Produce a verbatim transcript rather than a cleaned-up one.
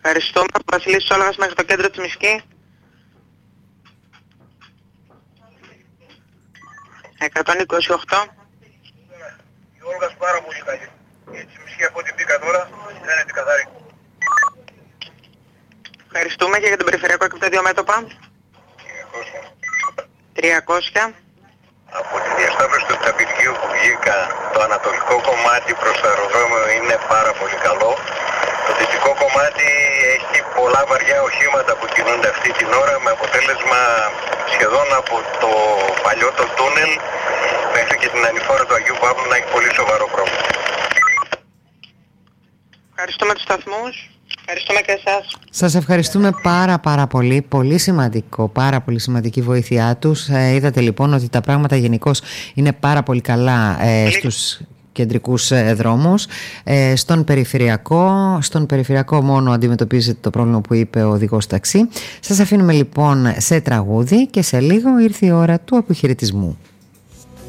Ευχαριστούμε. Βασιλής Σόλγας μέχρι το κέντρο της Μισκή. εκατόν είκοσι οκτώ. Η Όλγας πάρα πολύ καλή. Έτσι Μισκή από ό,τι μπήκα τώρα, φαίνεται καθαρή. Ευχαριστούμε και για τον περιφερειακό και από τα δύο μέτωπα. τριακόσια. Από τη διασταύρωση του Ταπηργίου που βγήκα, το ανατολικό κομμάτι προς το αεροδρόμιο είναι πάρα πολύ καλό. Το δυτικό κομμάτι έχει πολλά βαριά οχήματα που κινούνται αυτή την ώρα, με αποτέλεσμα σχεδόν από το παλιό το τούνελ μέχρι και την ανηφόρα του Αγίου Παύλου να έχει πολύ σοβαρό πρόβλημα. Ευχαριστούμε τους σταθμούς. Ευχαριστούμε και εσάς. Σας ευχαριστούμε πάρα πάρα πολύ. Πολύ σημαντικό, πάρα πολύ σημαντική βοήθειά τους. Ε, είδατε λοιπόν ότι τα πράγματα γενικώς είναι πάρα πολύ καλά ε, στους κεντρικούς ε, δρόμους. Ε, στον περιφερειακό, στον περιφερειακό μόνο αντιμετωπίζεται το πρόβλημα που είπε ο οδηγός ταξί. Σας αφήνουμε λοιπόν σε τραγούδι και σε λίγο ήρθε η ώρα του αποχαιρετισμού.